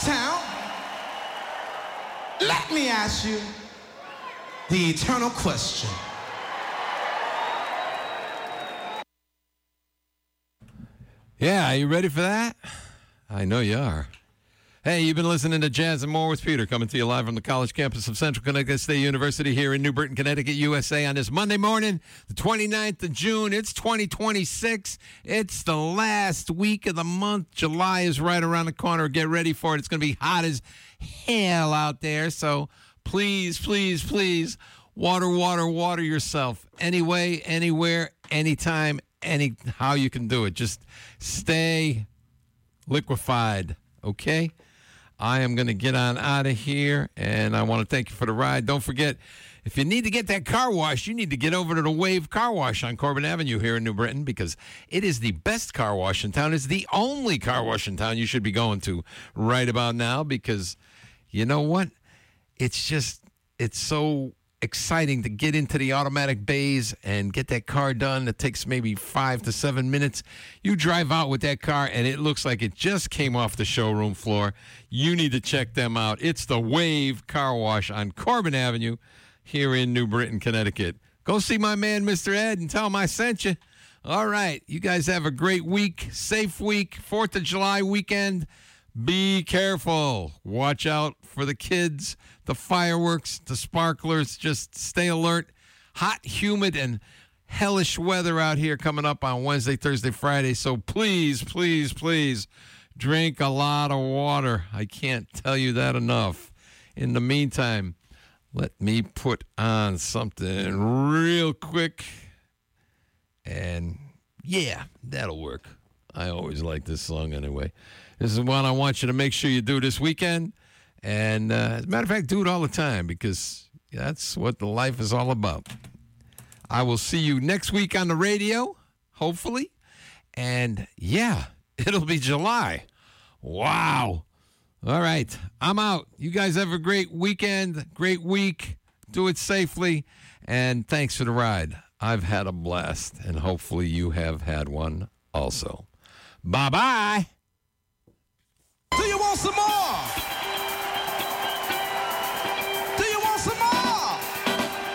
Bucktown, let me ask you the eternal question. Yeah, are you ready for that? I know you are. Hey, you've been listening to Jazz and More with Peter, coming to you live from the college campus of Central Connecticut State University here in New Britain, Connecticut, USA, on this Monday morning, the 29th of June. It's 2026. It's the last week of the month. July is right around the corner. Get ready for it. It's going to be hot as hell out there. So please, please, please, water yourself. Anyway, anywhere, anytime, how you can do it. Just stay liquefied, okay? I am going to get on out of here, and I want to thank you for the ride. Don't forget, if you need to get that car wash, you need to get over to the Wave Car Wash on Corbin Avenue here in New Britain, because it is the best car wash in town. It's the only car wash in town you should be going to right about now, because you know what? It's so exciting to get into the automatic bays and get that car done. It takes maybe 5 to 7 minutes. You drive out with that car and it looks like it just came off the showroom floor. You need to check them out. It's the Wave Car Wash on Corbin Avenue here in New Britain, Connecticut. Go see my man, Mr. Ed, and tell him I sent you. All right. You guys have a great week, safe week, 4th of July weekend. Be careful. Watch out for the kids, the fireworks, the sparklers. Just stay alert. Hot, humid, and hellish weather out here coming up on Wednesday, Thursday, Friday. So please, please, please drink a lot of water. I can't tell you that enough. In the meantime, let me put on something real quick. And yeah, that'll work. I always like this song anyway. This is one I want you to make sure you do this weekend. And as a matter of fact, do it all the time, because that's what the life is all about. I will see you next week on the radio, hopefully. And yeah, it'll be July. Wow. All right. I'm out. You guys have a great weekend, great week. Do it safely. And thanks for the ride. I've had a blast, and hopefully you have had one also. Bye-bye. Do you want some more?